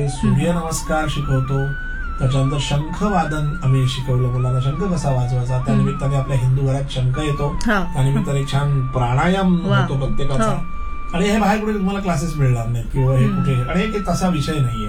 त्याच्यामध्ये सूर्यनमस्कार शिकवतो, त्याच्यानंतर शंखवादन आम्ही शिकवलं मुलांना, शंख कसा वाजवायचा, त्यानिमित्ताने आपल्या हिंदू घरात शंख येतो, त्यानिमित्ताने छान प्राणायाम होतो प्रत्येकाचा. आणि हे बाहेर कुठे तुम्हाला क्लासेस मिळणार नाही किंवा हे कुठे, आणि एक तसा विषय नाहीये.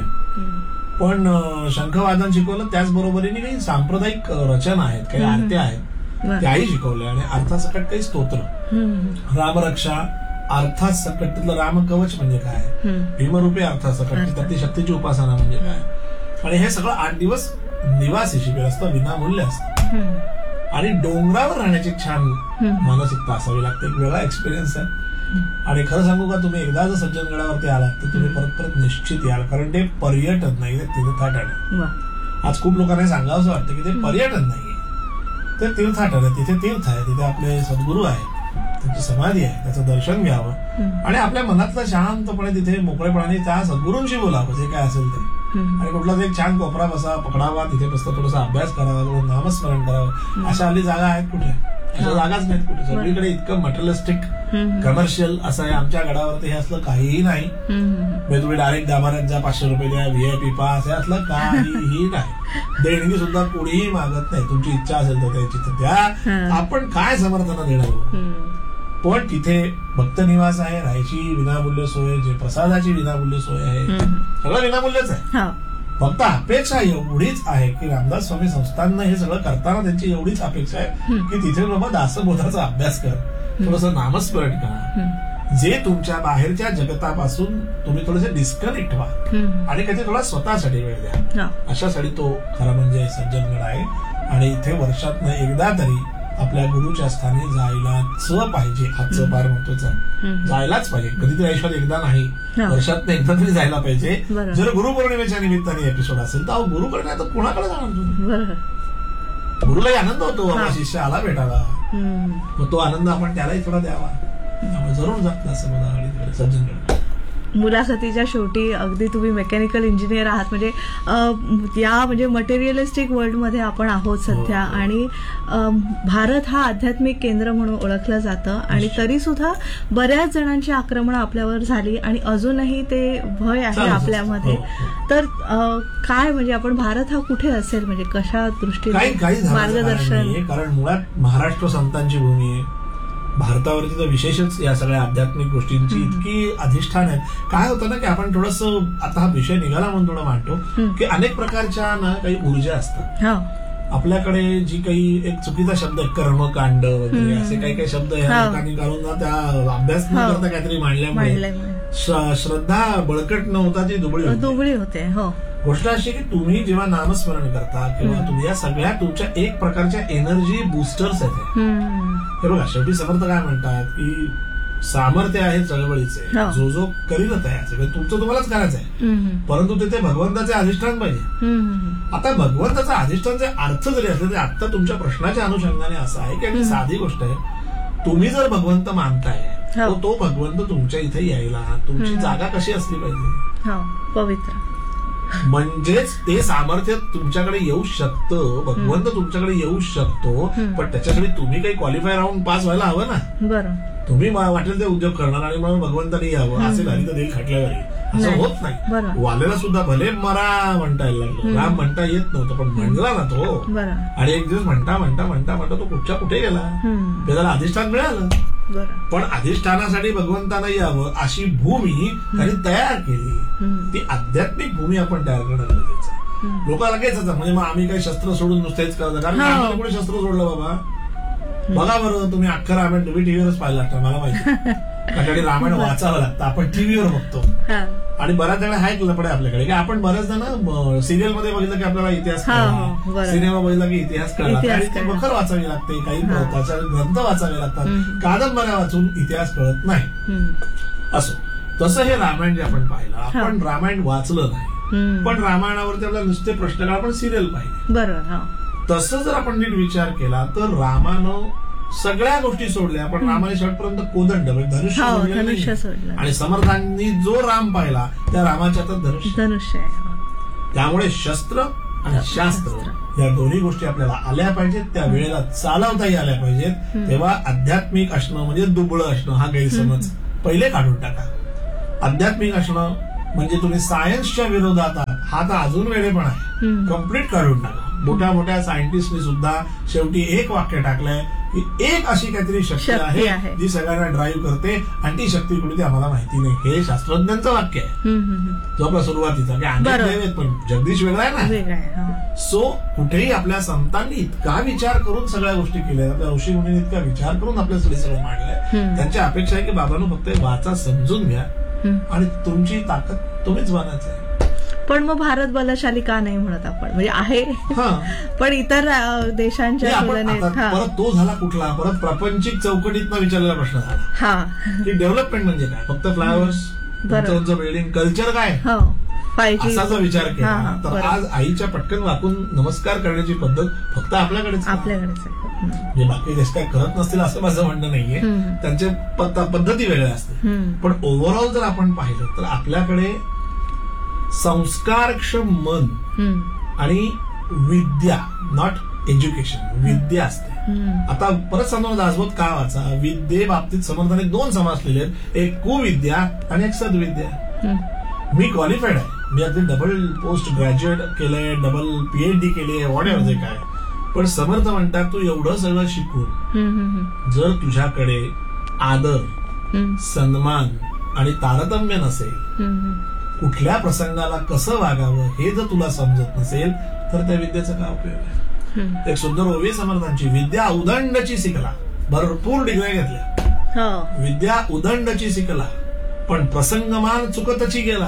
पण शंखवादन शिकवलं, त्याचबरोबरीने काही सांप्रदायिक रचना आहेत, काही आरत्या आहेत त्याही शिकवल्या, आणि अर्थासकट काही स्तोत्र, रामरक्षा, अर्थासकट तिथलं रामकवच म्हणजे काय, भीमरूपी अर्थासकट, त्यातली शक्तीची उपासना म्हणजे काय, आणि हे सगळं 8 दिवस निवासी शिबिर असतं, विनामूल्य असतं. आणि डोंगरावर राहण्याची छान मानसिकता असावी लागते, एक वेगळा एक्सपिरियन्स आहे. आणि खरं सांगू का, तुम्ही एकदा जर सज्जनगडावरती आलात तर तुम्ही परत परत निश्चित याल, कारण ते पर्यटन नाही, ते तीर्थाटन आहे. आज खूप लोकांना सांगावं वाटतं की ते पर्यटन नाहीये, ते तीर्थाटन आहे. तिथे तीर्थ आहे, तिथे आपले सद्गुरू आहेत, त्यांची समाधी आहे, त्याचं दर्शन घ्यावं आणि आपल्या मनातलं शांतपणे तिथे मोकळेपणाने त्या सद्गुरूंशी बोलावं, जे काय असेल ते. आणि कुठलाच एक छान कोपरा बसा पकडावा, तिथे बसता थोडासा अभ्यास करावा, थोडं नामस्मरण करावं. अशा हल्ली जागा आहेत कुठे, अशा जागाच नाहीत कुठे. सगळीकडे इतकं मटेरियलिस्टिक कमर्शियल असं आहे. आमच्या गडावरती हे असलं काहीही नाही. म्हणजे तुम्ही डायरेक्ट गाभाऱ्यात जा, 500 रुपये द्या, VIP पास, हे असलं काहीही नाही. देणगी सुद्धा कोणीही मागत नाही. तुमची इच्छा असेल तर द्यायची तर द्या, आपण काय समर्थन देणार. पण तिथे भक्तनिवास आहे, राहायची विनामूल्य सोय, जे प्रसादाची विनामूल्य सोय आहे, सगळं विनामूल्यच आहे. फक्त अपेक्षा एवढीच आहे की रामदास स्वामी संस्थांना हे सगळं करताना त्यांची एवढीच अपेक्षा आहे की तिथे बाबा दासबोधाचा अभ्यास कर, थोडंसं नामस्मरण करा, जे तुमच्या बाहेरच्या जगतापासून तुम्ही थोडेसे डिस्कनेक्ट व्हा आणि कधी थोडा स्वतःसाठी वेळ द्या. अशासाठी तो खरा म्हणजे सज्जनगड आहे. आणि इथे वर्षातनं एकदा तरी आपल्या गुरुच्या स्थानी जायलाच पाहिजे. आजचं फार महत्वाचं आहे, जायलाच पाहिजे. कधीतरी आयुष्यात एकदा नाही, वर्षात एकदा तरी जायला पाहिजे. जर गुरुपौर्णिमेच्या निमित्ताने एपिसोड असेल तर गुरुकडे नाही तर कुणाकडे जाणार तुम्ही. गुरुलाही आनंद होतो बाबा शिष्य आला भेटायला, मग तो आनंद आपण त्यालाही थोडा द्यावा. त्यामुळे जरूर जात असं मला सज्जनकडे. मुलाखतीच्या शेवटी अगदी तुम्ही मेकॅनिकल इंजिनियर आहात, म्हणजे या म्हणजे मटेरियलिस्टिक वर्ल्डमध्ये आपण आहोत सध्या, आणि भारत हा आध्यात्मिक केंद्र म्हणून ओळखलं जातं, आणि तरी सुद्धा बऱ्याच जणांची आक्रमणं आपल्यावर झाली आणि अजूनही ते भय आहे आपल्यामध्ये. तर काय म्हणजे आपण भारत हा कुठे असेल, म्हणजे कशा दृष्टीने मार्गदर्शन. कारण मुळात महाराष्ट्र संतांची भूमी आहे. भारतावरती तर विशेषच या सगळ्या आध्यात्मिक गोष्टींची इतकी अधिष्ठान आहेत. काय होतं ना की आपण थोडंसं आता हा विषय निघाला म्हणून थोडं मांडतो की अनेक प्रकारच्या ना काही ऊर्जा असतात आपल्याकडे. जी काही एक चुकीचा शब्द आहे कर्मकांड वगैरे असे काही काही शब्द ह्या लोकांनी घालून ना त्या अभ्यास न करता काहीतरी मांडल्यामुळे श्रद्धा बळकट न होता ती दुबळी होते. गोष्ट अशी की तुम्ही जेव्हा नामस्मरण करता किंवा तुम्ही या सगळ्या तुमच्या एक प्रकारच्या एनर्जी बुस्टर्स आहेत. हे बघा, शेवटी समर्थ काय म्हणतात की सामर्थ्य आहे चळवळीचे, जो जो करील तयार, तुमचं तुम्हालाच करायचं आहे, परंतु तिथे भगवंताचे अधिष्ठान पाहिजे. आता भगवंताचं अधिष्ठानचे अर्थ जरी असले तरी आता तुमच्या प्रश्नाच्या अनुषंगाने असं आहे की साधी गोष्ट आहे, तुम्ही जर भगवंत मानताय तर तो भगवंत तुमच्या इथे यायला तुमची जागा कशी असली पाहिजे, पवित्र. म्हणजेच ते सामर्थ्य तुमच्याकडे येऊ शकतं, भगवंत तुमच्याकडे येऊ शकतो, पण त्याच्यासाठी तुम्ही काही क्वालिफाय राहून पास व्हायला हवं ना. बरं, तुम्ही वाटेल ते उद्योग करणार आणि म्हणून भगवंताने यावं असेल हरी तर देईल खटल्या घरी, असं होत नाही. वालेला सुद्धा भले मरा म्हणता यायला लागलं, राम म्हणता येत नव्हतं पण म्हणला ना तो, आणि एक दिवस म्हणता म्हणता म्हणता म्हणता तो कुठच्या कुठे गेला, त्याला अधिष्ठान मिळालं. पण अधिष्ठानासाठी भगवंतानं यावं अशी भूमी त्यांनी तयार केली. ती आध्यात्मिक भूमी आपण तयार करणं गरजेचं आहे. लोक लगेच म्हणजे मग आम्ही काही शस्त्र सोडून नुसतेच करतो, कारण आम्हाला कोणी शस्त्र सोडलं बाबा. बघा बरं, तुम्ही अख्खं रामायण तुम्ही टीव्हीवरच पाहिलं लागतं, मला माहिती. त्याकडे रामायण वाचावं लागतं, आपण टीव्हीवर बघतो. आणि बऱ्याच जण हा एक लपड आहे आपल्याकडे की आपण बऱ्याच जण सिरियल मध्ये बघितलं की आपल्याला इतिहास कळला, सिनेमा बघितला की इतिहास कळला, आणि ती बखर वाचावी लागते, काही त्याच्या ग्रंथ वाचावे लागतात, कादंबऱ्या वाचून इतिहास कळत नाही. असो, तसं हे रामायण जे आपण पाहिलं, आपण रामायण वाचलं नाही, पण रामायणावरती आपल्याला नुसते प्रश्न आपण सिरियल पाहिले. बरोबर. तसं जर आपण नीट विचार केला तर रामानं सगळ्या गोष्टी सोडल्या, पण रामाने शेवटपर्यंत कोदंड धनुष्य सोडलं, आणि समर्थांनी जो राम पाहिला त्या रामाच्या तर धनुष्य. त्यामुळे शस्त्र आणि शास्त्र या दोन्ही गोष्टी आपल्याला आल्या पाहिजेत, त्या वेळेला चालवताही आल्या पाहिजेत. तेव्हा आध्यात्मिक असणं म्हणजे दुबळं असणं हा गैरसमज पहिले काढून टाका. आध्यात्मिक असणं म्हणजे तुम्ही सायन्सच्या विरोधात हा तर अजून वेळेपण आहे, कम्प्लीट काढून टाका. मोठ्या मोठ्या सायंटिस्टनी सुद्धा शेवटी एक वाक्य टाकलंय की एक अशी काहीतरी शक्ती आहे जी सगळ्यांना ड्राईव्ह करते आणि ती शक्ती कुठे ती आम्हाला माहिती नाही. हे शास्त्रज्ञांचं वाक्य आहे, जो आपला सुरुवातीचा की अनेक देव आहेत पण जगदीश वेगळा आहे ना. सो कुठेही आपल्या संतांनी इतका विचार करून सगळ्या गोष्टी केल्या, आपल्या ऋषी मुनींनी इतका विचार करून आपल्यासाठी सगळं मांडलंय. त्यांची अपेक्षा आहे की बाबांनो फक्त वाचा समजून घ्या आणि तुमची ताकद तुम्हीच बनायचं आहे. पण मग भारत बलशाली का नाही म्हणत आपण, म्हणजे आहे पण इतर देशांच्या तुलनेत. परत तो झाला कुठला, परत प्रापंचिक चौकटीतनं विचारलेला प्रश्न झाला की डेव्हलपमेंट म्हणजे काय, फक्त फ्लायओव्हर्स, बिल्डिंग, कल्चर काय, असा जर विचार केला तर आज आईच्या पटकन वाकून नमस्कार करण्याची पद्धत फक्त आपल्याकडेच आहे. बाकी देश काय करत नसतील असं माझं म्हणणं नाहीये, त्यांचे पद्धती वेगळ्या असतील. पण ओव्हरऑल जर आपण पाहिलं तर आपल्याकडे संस्कारक्षम मन आणि विद्या, नॉट एज्युकेशन, विद्या असते. आता परत सांगतो दासबोध का वाचा, विद्ये बाबतीत समर्थाने 2 समासलेले आहेत, एक कुविद्या आणि एक सद्विद्या. मी क्वालिफाईड आहे, मी अगदी डबल पोस्ट ग्रॅज्युएट केलंय, डबल PhD केली आहे, व्हॉट एव्हर जे काय. पण समर्थ म्हणतात तू एवढं सगळं शिकून जर तुझ्याकडे आदर, सन्मान आणि तारतम्य नसेल, कुठल्या प्रसंगाला कसं वागावं हे जर तुला समजत नसेल तर त्या विद्येचा काय उपयोग आहे. एक सुंदर ओवी समर्थांची, विद्या उदंडची शिकला, भरपूर डिग्र्या घेतल्या, विद्या उदंडची शिकला पण प्रसंगमान चुकतची गेला,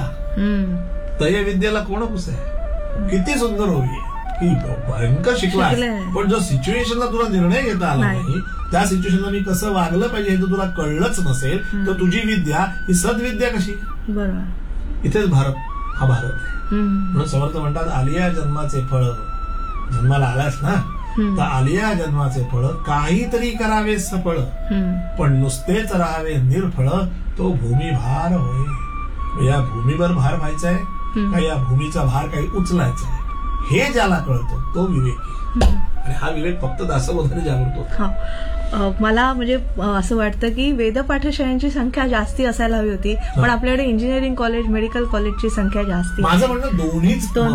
तय विद्येला कोण पुसे. किती सुंदर ओवी आहे की भयंकर शिकला पण जर सिच्युएशनला तुला निर्णय घेता आला नाही, त्या सिच्युएशनला मी कसं वागलं पाहिजे हे जर तुला कळलंच नसेल तर तुझी विद्या ही सद्विद्या कशी. बरोबर, इथेच भारत हा भारत आहे. म्हणून समर्थ म्हणतात आलिया जन्माचे फळ, जन्माला आलास ना तर आलिया जन्माचे फळ काहीतरी करावे सफळ, पण नुसतेच राहावे निर्फळ, तो भूमीभार होय. या भूमीवर भार व्हायचा आहे का या भूमीचा भार काही उचलायचा आहे हे ज्याला कळतो तो विवेकी, आणि हा विवेक फक्त दासबोधाने जागृत. मला म्हणजे असं वाटतं की वेद पाठशाळांची संख्या जास्ती असायला हवी होती, पण आपल्याकडे इंजिनिअरिंग कॉलेज, मेडिकल कॉलेजची संख्या जास्ती. माझं म्हणणं दोन्ही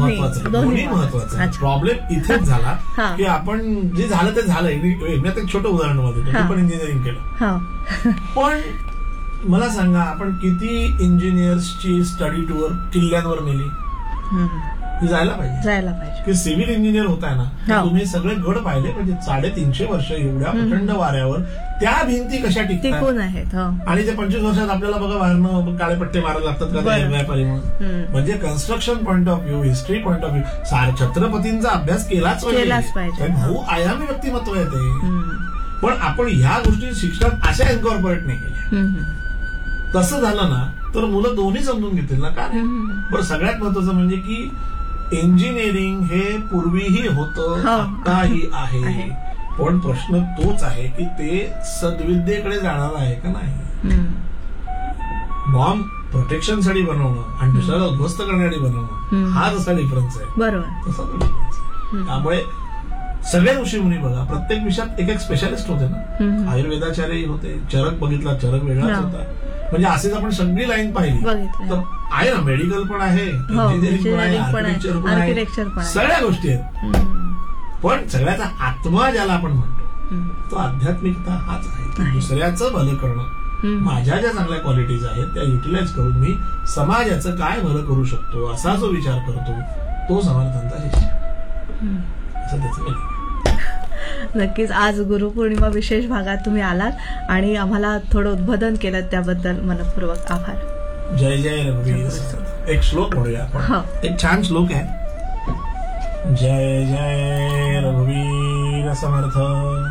महत्वाचं. प्रॉब्लेम इथेच झाला की आपण जे झालं ते झालं. एक छोटं उदाहरण मध्ये पण इंजिनिअरिंग केलं, पण मला सांगा आपण किती इंजिनियर्सची स्टडी टूर किल्ल्यांवर नेली. जायला पाहिजे की सिव्हिल इंजिनियर होत आहे ना, तुम्ही सगळे गड पाहिले म्हणजे 350 वर्ष एवढ्या प्रचंड वाऱ्यावर त्या भिंती कशा टिकून आहेत, आणि ते 25 वर्षात आपल्याला बघा बाहेरनं काळे पट्टे मारायला लागतात का व्यापारी म्हणून. म्हणजे construction point of view, history point of view छत्रपतींचा अभ्यास केलाच पाहिजे. बहुआयामी व्यक्तिमत्व आहे ते. पण आपण ह्या गोष्टी शिक्षणात अशा इन्कॉर्पोरेट नाही केल्या. तसं झालं ना तर मुलं दोन्ही समजून घेतील ना. का बरं, सगळ्यात महत्वाचं म्हणजे की इंजिनिअरिंग हे पूर्वीही होतं, आताही आहे, पण प्रश्न तोच आहे की ते सद्विद्येकडे जाणार आहे का नाही. बॉम्ब प्रोटेक्शनसाठी बनवणं आणि दुसऱ्याला उद्ध्वस्त करण्यासाठी बनवणं हा जसा डिफरन्स आहे, बरोबर तसा तो डिफरन्स आहे. त्यामुळे सगळे ऋषी मुनी बघा प्रत्येक विषयात एक स्पेशालिस्ट होते ना. आयुर्वेदाचार्यही होते, चरक बघितला, चरक वेगळाच होता. म्हणजे असेच आपण सगळी लाईन पाहिली तर आहे ना, मेडिकल पण आहे, इंजिनिअरिंग पण आहे, आर्किटेक्चर पण आहे, सगळ्या गोष्टी आहेत. पण सगळ्याचा आत्मा ज्याला आपण म्हणतो तो आध्यात्मिकता हाच आहे. दुसऱ्याचं भलं करणं, माझ्या ज्या चांगल्या क्वालिटीज आहेत त्या युटिलाइज करून मी समाजाचं काय भलं करू शकतो असा जो विचार करतो तो समर्थांचा शिष्य, असं त्याचं. नक्कीच आज गुरुपौर्णिमा विशेष भागात तुम्ही आलात आणि आम्हाला थोडं उद्बोधन केलं, त्याबद्दल मनपूर्वक आभार. जय जय रघुवीर. एक श्लोक म्हणूया आपण, एक छान श्लोक आहे. जय जय रघुवीर समर्थ.